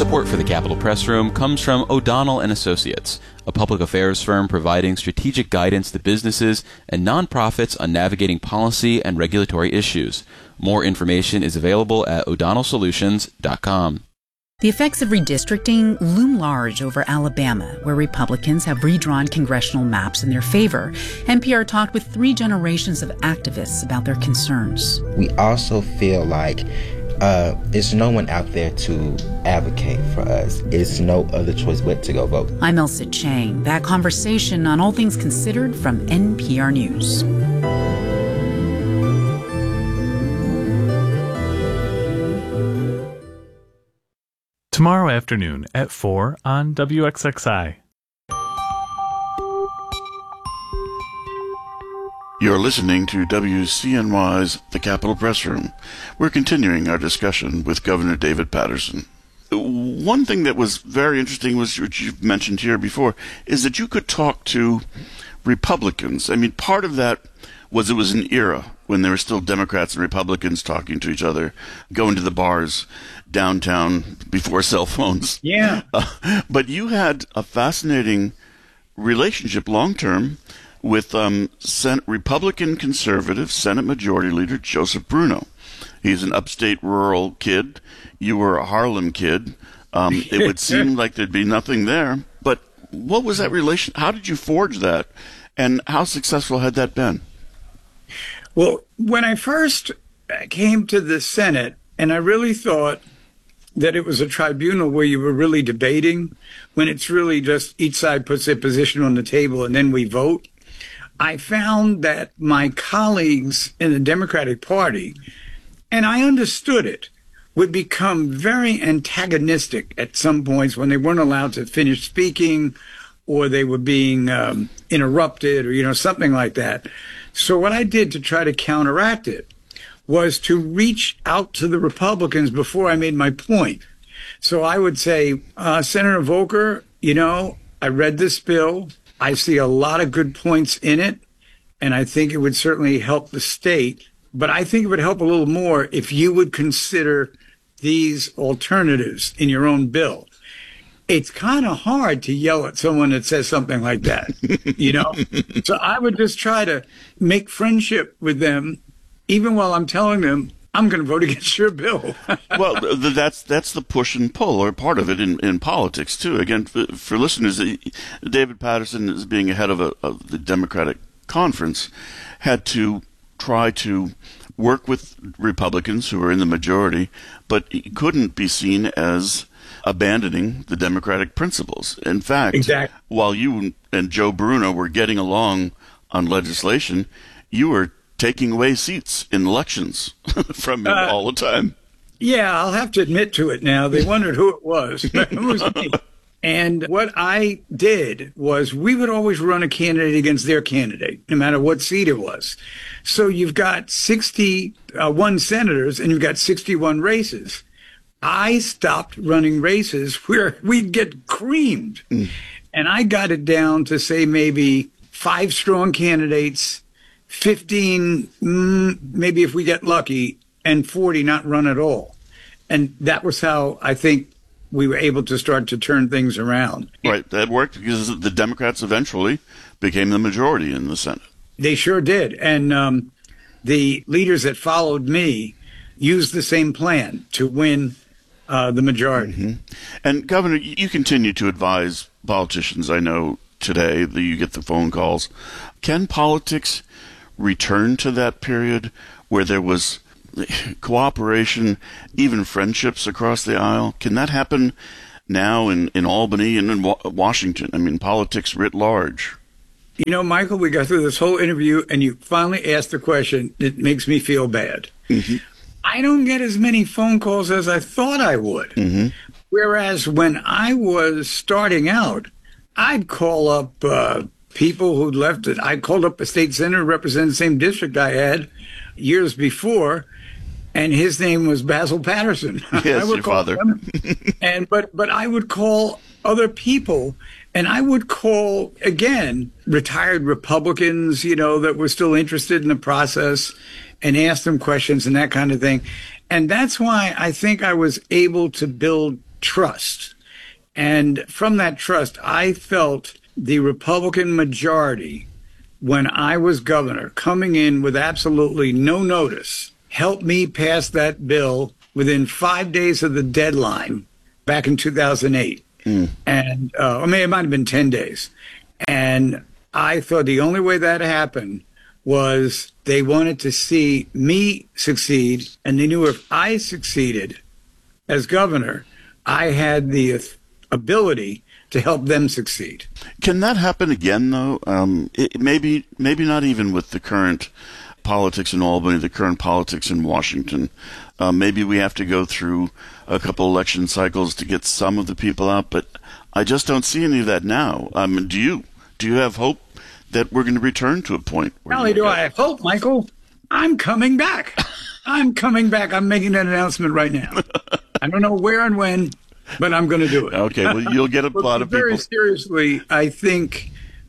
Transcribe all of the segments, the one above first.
Support for the Capitol Press Room comes from O'Donnell and Associates, a public affairs firm providing strategic guidance to businesses and nonprofits on navigating policy and regulatory issues. More information is available at o'donnellsolutions.com. The effects of redistricting loom large over Alabama, where Republicans have redrawn congressional maps in their favor. NPR talked with 3 generations of activists about their concerns. We also feel like there's no one out there to advocate for us. It's no other choice but to go vote. I'm Elsa Chang. That conversation on All Things Considered from NPR News. Tomorrow afternoon at 4 on WXXI. You're listening to WCNY's The Capitol Press Room. We're continuing our discussion with Governor David Paterson. One thing that was very interesting was, which you've mentioned here before, is that you could talk to Republicans. I mean, part of that was it was an era when there were still Democrats and Republicans talking to each other, going to the bars downtown before cell phones. Yeah. But you had a fascinating relationship long-term with Republican conservative Senate Majority Leader Joseph Bruno. He's an upstate rural kid. You were a Harlem kid. It would seem like there'd be nothing there. But what was that relation? How did you forge that? And how successful had that been? Well, when I first came to the Senate, and I really thought that it was a tribunal where you were really debating, when it's really just each side puts their position on the table and then we vote, I found that my colleagues in the Democratic Party, and I understood it, would become very antagonistic at some points when they weren't allowed to finish speaking or they were being interrupted or, something like that. So what I did to try to counteract it was to reach out to the Republicans before I made my point. So I would say, Senator Volker, I read this bill. I see a lot of good points in it, and I think it would certainly help the state. But I think it would help a little more if you would consider these alternatives in your own bill. It's kind of hard to yell at someone that says something like that, So I would just try to make friendship with them, even while I'm telling them, I'm going to vote against your bill. Well, that's the push and pull, or part of it in politics, too. Again, for listeners, David Paterson, as being ahead of the Democratic conference, had to try to work with Republicans who were in the majority, but he couldn't be seen as abandoning the Democratic principles. In fact, exactly. While you and Joe Bruno were getting along on legislation, you were taking away seats in elections from him all the time. Yeah, I'll have to admit to it now. They wondered who it was. It was me. And what I did was we would always run a candidate against their candidate, no matter what seat it was. So you've got 61 senators and you've got 61 races. I stopped running races where we'd get creamed. And I got it down to, say, maybe 5 strong candidates, 15, maybe if we get lucky, and 40 not run at all. And that was how I think we were able to start to turn things around. Right. That worked because the Democrats eventually became the majority in the Senate. They sure did. And the leaders that followed me used the same plan to win the majority. Mm-hmm. And, Governor, you continue to advise politicians, I know, today that you get the phone calls. Can politics return to that period where there was cooperation, even friendships across the aisle? Can that happen now in Albany and in Washington? I mean, politics writ large. Michael, we got through this whole interview and you finally asked the question that makes me feel bad. Mm-hmm. I don't get as many phone calls as I thought I would. Mm-hmm. Whereas when I was starting out, I'd call up people who'd left it. I called up a state senator who represented the same district I had years before, and his name was Basil Patterson. Yes, your father. But I would call other people, and I would call, again, retired Republicans, that were still interested in the process, and ask them questions and that kind of thing. And that's why I think I was able to build trust. And from that trust, I felt the Republican majority, when I was governor, coming in with absolutely no notice, helped me pass that bill within 5 days of the deadline back in 2008. And, it might have been 10 days. And I thought the only way that happened was they wanted to see me succeed. And they knew if I succeeded as governor, I had the ability to help them succeed. Can that happen again, though? Maybe not even with the current politics in Albany, the current politics in Washington. Maybe we have to go through a couple election cycles to get some of the people out, but I just don't see any of that now. Do you? Do you have hope that we're going to return to a point? Not only do I have hope, Michael, I'm coming back. I'm coming back. I'm making that announcement right now. I don't know where and when, but I'm going to do it. Okay, well, you'll get a lot of people. Very seriously, I think,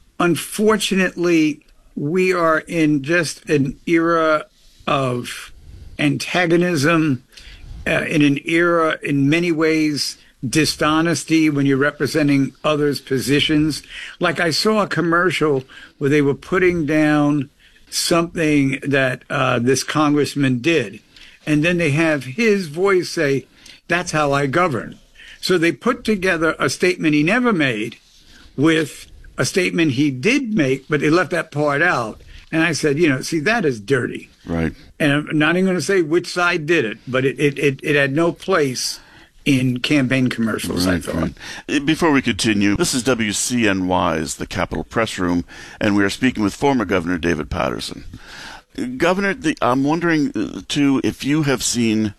unfortunately, we are in just an era of antagonism, in an era, in many ways, dishonesty when you're representing others' positions. Like I saw a commercial where they were putting down something that this congressman did, and then they have his voice say, "That's how I govern." So they put together a statement he never made with a statement he did make, but they left that part out. And I said, see, that is dirty. Right. And I'm not even going to say which side did it, but it had no place in campaign commercials, right, I thought. Right. Before we continue, this is WCNY's The Capitol Press Room, and we are speaking with former Governor David Paterson. Governor, I'm wondering, too, if you have seen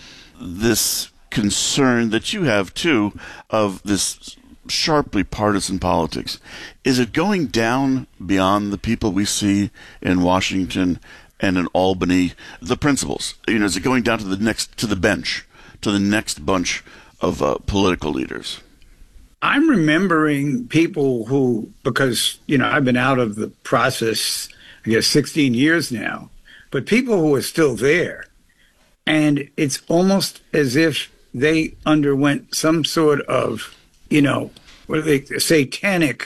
this concern that you have, too, of this sharply partisan politics. Is it going down beyond the people we see in Washington and in Albany, the principals? Is it going down to the bench, to the next bunch of political leaders? I'm remembering people who, because, I've been out of the process, I guess, 16 years now, but people who are still there. And it's almost as if they underwent some sort of, what do they satanic,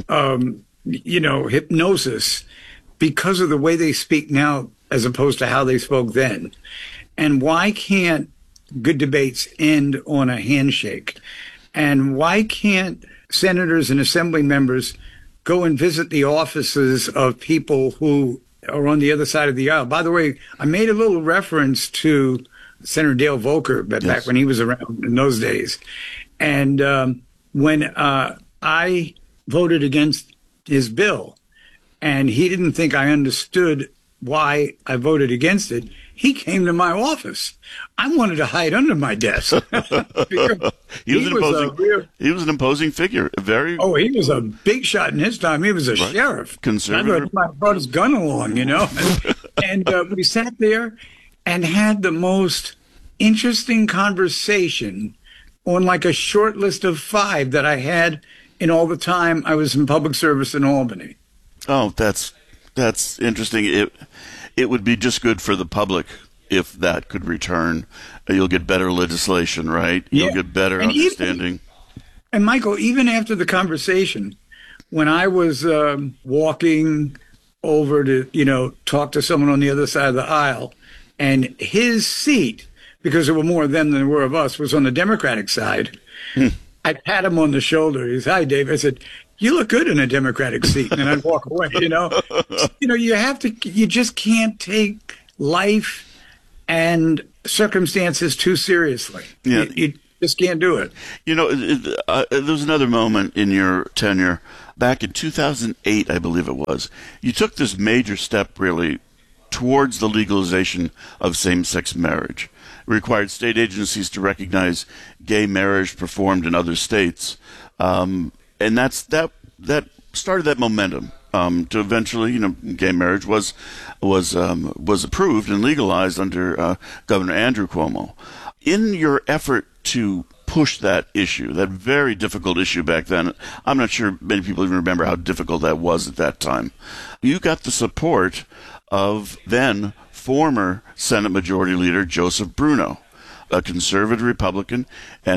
hypnosis because of the way they speak now as opposed to how they spoke then. And why can't good debates end on a handshake? And why can't senators and assembly members go and visit the offices of people who are on the other side of the aisle? By the way, I made a little reference to Senator Dale Volker back when he was around in those days. And when I voted against his bill and he didn't think I understood why I voted against it, he came to my office. I wanted to hide under my desk. He was an imposing figure. He was a big shot in his time. He was a sheriff. Conservative. I brought his gun along, and we sat there and had the most interesting conversation on like a short list of 5 that I had in all the time I was in public service in Albany. Oh, that's interesting. It would be just good for the public if that could return. You'll get better legislation, right? Yeah. You'll get better understanding. And Michael, even after the conversation, when I was walking over to, talk to someone on the other side of the aisle, and his seat, because there were more of them than there were of us, was on the Democratic side, I pat him on the shoulder. He said, "Hi, Dave." I said, "You look good in a Democratic seat." And I'd walk away, you just can't take life and circumstances too seriously. Yeah. You just can't do it. There was another moment in your tenure back in 2008, I believe it was. You took this major step, really, towards the legalization of same-sex marriage. It required state agencies to recognize gay marriage performed in other states, and that started that momentum to eventually, gay marriage was approved and legalized under Governor Andrew Cuomo. In your effort to push that issue, that very difficult issue back then, I'm not sure many people even remember how difficult that was at that time. You got the support of then former Senate Majority Leader Joseph Bruno, a conservative Republican, and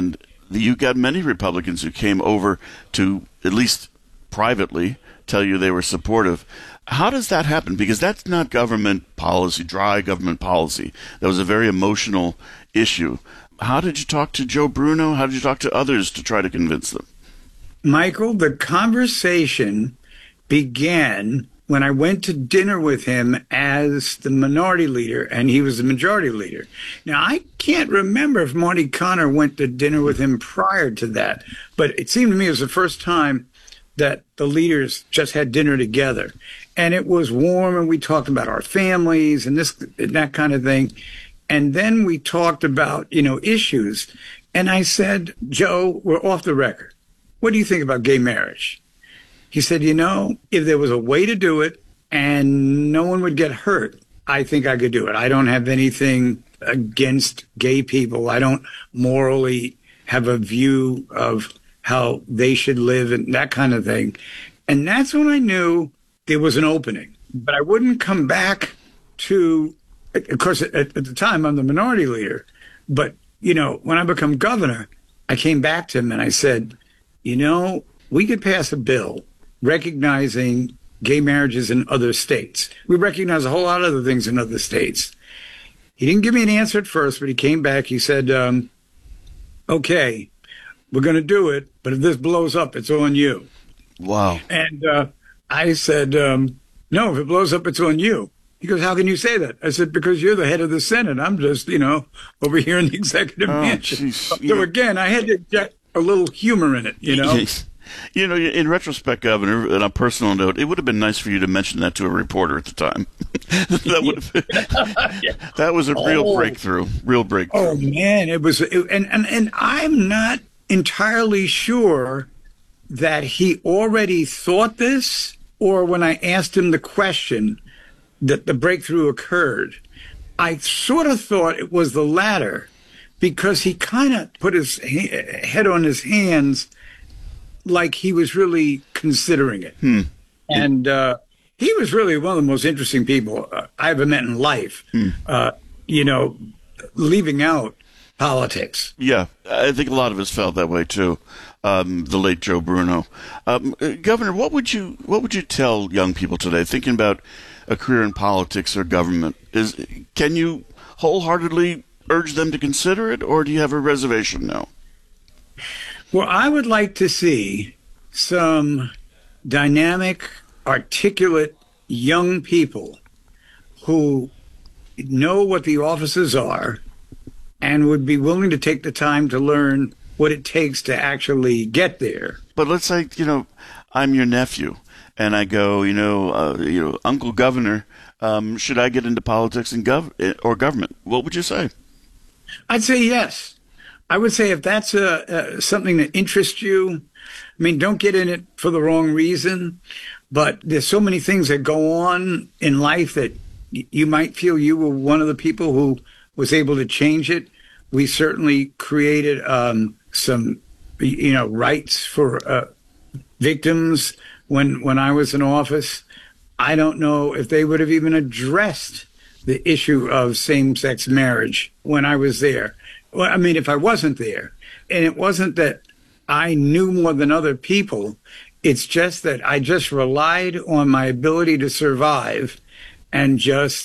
you got many Republicans who came over to, at least privately, tell you they were supportive. How does that happen? Because that's not government policy, dry government policy. That was a very emotional issue. How did you talk to Joe Bruno? How did you talk to others to try to convince them? Michael, the conversation began when I went to dinner with him as the minority leader and he was the majority leader. Now, I can't remember if Marty Connor went to dinner with him prior to that, but it seemed to me it was the first time that the leaders just had dinner together. And it was warm, and we talked about our families and this and that kind of thing. And then we talked about, issues. And I said, Joe, we're off the record. What do you think about gay marriage? He said, if there was a way to do it and no one would get hurt, I think I could do it. I don't have anything against gay people. I don't morally have a view of how they should live and that kind of thing. And that's when I knew there was an opening. But I wouldn't come back to, of course, at the time, I'm the minority leader. But, when I become governor, I came back to him and I said, we could pass a bill recognizing gay marriages in other states. We recognize a whole lot of other things in other states. He didn't give me an answer at first, but he came back. He said, okay, we're going to do it, but if this blows up, it's on you. Wow. And I said, no, if it blows up, it's on you. He goes, how can you say that? I said, because you're the head of the Senate. I'm just, over here in the executive mansion. So again, I had to inject a little humor in it, In retrospect, Governor, on a personal note, it would have been nice for you to mention that to a reporter at the time. That was a real breakthrough. Oh man, it was, and I'm not entirely sure that he already thought this, or when I asked him the question that the breakthrough occurred. I sort of thought it was the latter, because he kind of put his head on his hands like he was really considering it. And he was really one of the most interesting people I ever met in life, leaving out politics. Yeah, I think a lot of us felt that way too. The late Joe Bruno. Governor, what would you tell young people today thinking about a career in politics or government? Can you wholeheartedly urge them to consider it, or do you have a reservation now? Well, I would like to see some dynamic, articulate young people who know what the offices are and would be willing to take the time to learn what it takes to actually get there. But let's say, I'm your nephew, and I go, Uncle Governor, should I get into politics and or government? What would you say? I'd say yes. I would say if that's something that interests you, don't get in it for the wrong reason, but there's so many things that go on in life that you might feel you were one of the people who was able to change it. We certainly created some, rights for victims when I was in office. I don't know if they would have even addressed the issue of same-sex marriage when I was there. Well, if I wasn't there. And it wasn't that I knew more than other people. It's just that I just relied on my ability to survive, and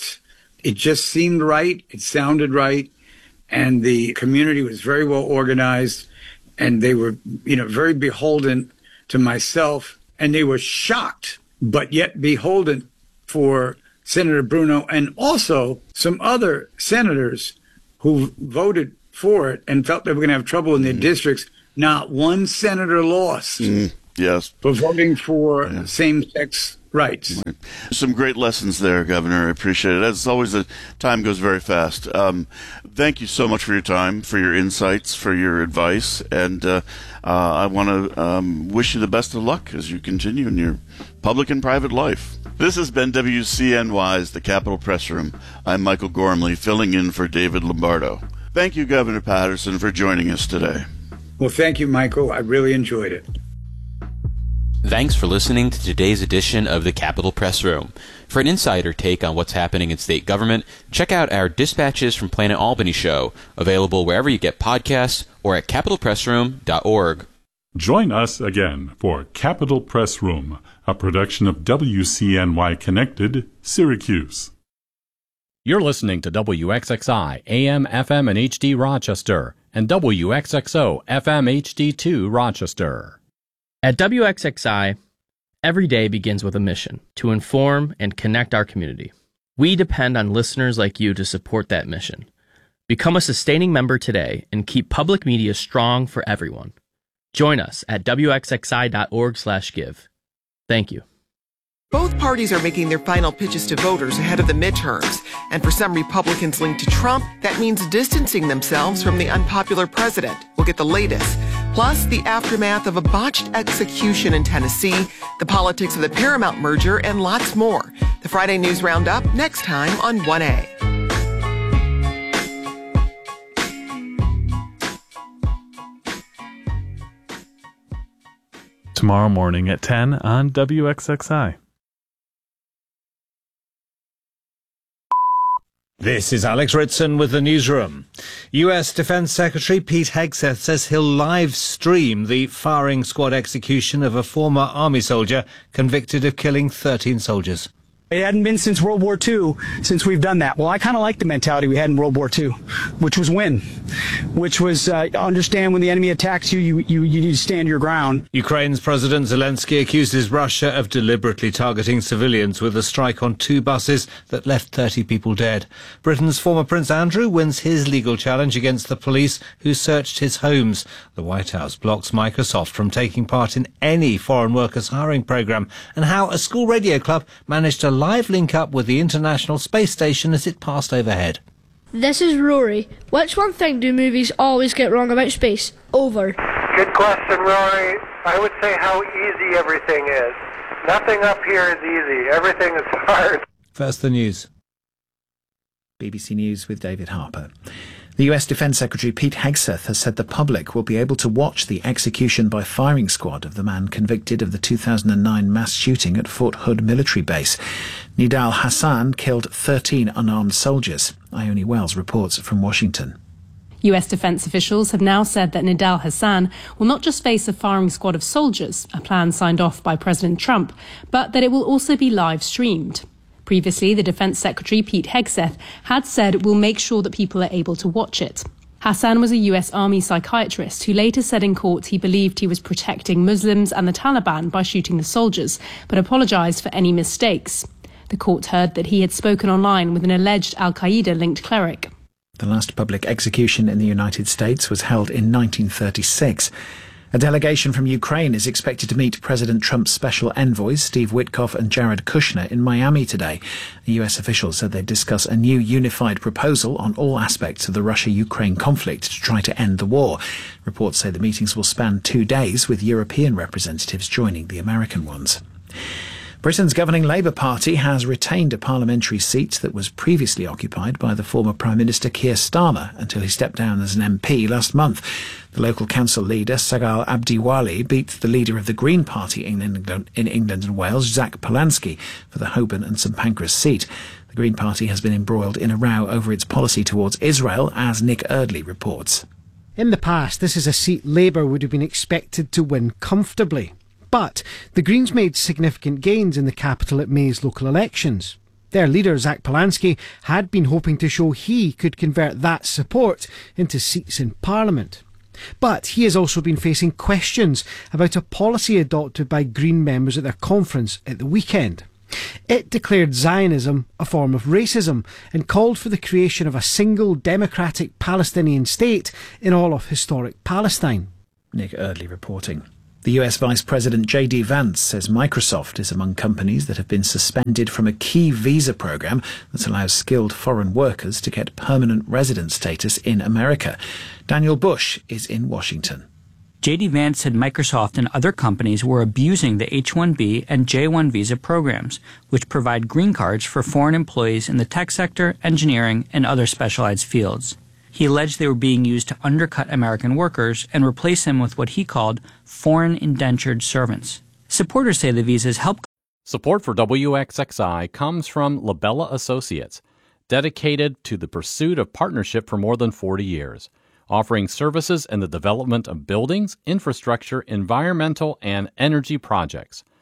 it just seemed right. It sounded right. And the community was very well organized, and they were, very beholden to myself, and they were shocked, but yet beholden for Senator Bruno and also some other senators who voted for it and felt they were going to have trouble in their districts. Not one senator lost yes. for voting for same-sex rights. Right. Some great lessons there, Governor. I appreciate it. As always, the time goes very fast. Thank you so much for your time, for your insights, for your advice, and I want to wish you the best of luck as you continue in your public and private life. This has been WCNY's The Capitol Press Room. I'm Michael Gormley, filling in for David Lombardo. Thank you, Governor Paterson, for joining us today. Well, thank you, Michael. I really enjoyed it. Thanks for listening to today's edition of the Capitol Press Room. For an insider take on what's happening in state government, check out our Dispatches from Planet Albany show, available wherever you get podcasts or at capitolpressroom.org. Join us again for Capitol Press Room, a production of WCNY Connected, Syracuse. You're listening to WXXI, AM, FM, and HD Rochester, and WXXO, FM, HD2 Rochester. At WXXI, every day begins with a mission to inform and connect our community. We depend on listeners like you to support that mission. Become a sustaining member today and keep public media strong for everyone. Join us at wxxi.org/give. Thank you. Both parties are making their final pitches to voters ahead of the midterms. And for some Republicans linked to Trump, that means distancing themselves from the unpopular president. We'll get the latest. Plus, the aftermath of a botched execution in Tennessee, the politics of the Paramount merger, and lots more. The Friday News Roundup next time on 1A. Tomorrow morning at 10 on WXXI. This is Alex Ritson with the newsroom. U.S. Defense Secretary Pete Hegseth says he'll live stream the firing squad execution of a former Army soldier convicted of killing 13 soldiers. It hadn't been since World War II since we've done that. Well, I kind of like the mentality we had in World War II, which was win, which was understand when the enemy attacks you, you need to stand your ground. Ukraine's President Zelensky accuses Russia of deliberately targeting civilians with a strike on 2 buses that left 30 people dead. Britain's former Prince Andrew wins his legal challenge against the police who searched his homes. The White House blocks Microsoft from taking part in any foreign workers hiring programme, and how a school radio club managed to live link up with the International Space Station as it passed overhead. This is Rory. Which one thing do movies always get wrong about space? Over. Good question, Rory. I would say how easy everything is. Nothing up here is easy. Everything is hard. First, the news. BBC News with David Harper. The US Defense Secretary Pete Hegseth has said the public will be able to watch the execution by firing squad of the man convicted of the 2009 mass shooting at Fort Hood military base. Nidal Hassan killed 13 unarmed soldiers. Ione Wells reports from Washington. US defense officials have now said that Nidal Hassan will not just face a firing squad of soldiers, a plan signed off by President Trump, but that it will also be live streamed. Previously, the Defense Secretary, Pete Hegseth, had said we'll make sure that people are able to watch it. Hassan was a US Army psychiatrist who later said in court he believed he was protecting Muslims and the Taliban by shooting the soldiers, but apologised for any mistakes. The court heard that he had spoken online with an alleged al-Qaeda-linked cleric. The last public execution in the United States was held in 1936. A delegation from Ukraine is expected to meet President Trump's special envoys, Steve Witkoff and Jared Kushner, in Miami today. The US officials said they'd discuss a new unified proposal on all aspects of the Russia-Ukraine conflict to try to end the war. Reports say the meetings will span 2 days, with European representatives joining the American ones. Britain's governing Labour Party has retained a parliamentary seat that was previously occupied by the former Prime Minister Keir Starmer until he stepped down as an MP last month. The local council leader, Sagal Abdiwali, beat the leader of the Green Party in England and Wales, Zach Polanski, for the Holborn and St Pancras seat. The Green Party has been embroiled in a row over its policy towards Israel, as Nick Eardley reports. In the past, this is a seat Labour would have been expected to win comfortably. But the Greens made significant gains in the capital at May's local elections. Their leader, Zach Polanski, had been hoping to show he could convert that support into seats in Parliament. But he has also been facing questions about a policy adopted by Green members at their conference at the weekend. It declared Zionism a form of racism and called for the creation of a single democratic Palestinian state in all of historic Palestine. Nick Eardley reporting. The US Vice President J.D. Vance says Microsoft is among companies that have been suspended from a key visa program that allows skilled foreign workers to get permanent resident status in America. Daniel Bush is in Washington. J.D. Vance said Microsoft and other companies were abusing the H-1B and J-1 visa programs, which provide green cards for foreign employees in the tech sector, engineering, and other specialized fields. He alleged they were being used to undercut American workers and replace them with what he called foreign indentured servants. Supporters say the visas help. Support for WXXI comes from Labella Associates, dedicated to the pursuit of partnership for more than 40 years, offering services in the development of buildings, infrastructure, environmental, and energy projects.